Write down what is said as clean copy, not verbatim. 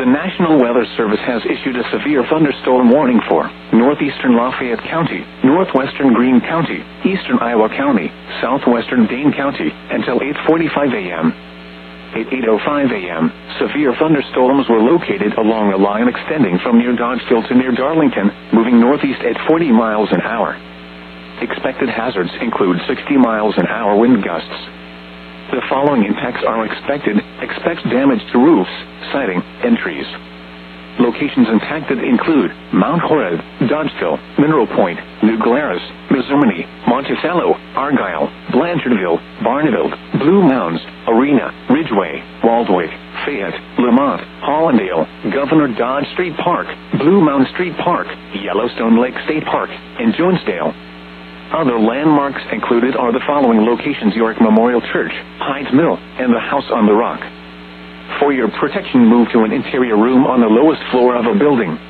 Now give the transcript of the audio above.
National Weather Service has issued a severe thunderstorm warning for northeastern Lafayette County, northwestern Greene County, eastern Iowa County, southwestern Dane County, until 8:45 a.m. At 8:05 a.m., severe thunderstorms were located along a line extending from near Dodgeville to near Darlington, moving northeast at 40 miles an hour. Expected hazards include 60 miles an hour wind gusts. The following impacts are expected. Expect damage to roofs, siding, and trees. Locations impacted include Mount Horeb, Dodgeville, Mineral Point, New Glarus, Mizumani, Monticello, Argyle, Blanchardville, Barneville, Blue Mounds, Arena, Ridgeway, Waldwick, Fayette, Lamont, Hollandale, Governor Dodge Street Park, Blue Mound Street Park, Yellowstone Lake State Park, and Jonesdale. Other landmarks included are the following locations: York Memorial Church, Hyde's Mill, and the House on the Rock. For your protection, move to an interior room on the lowest floor of a building.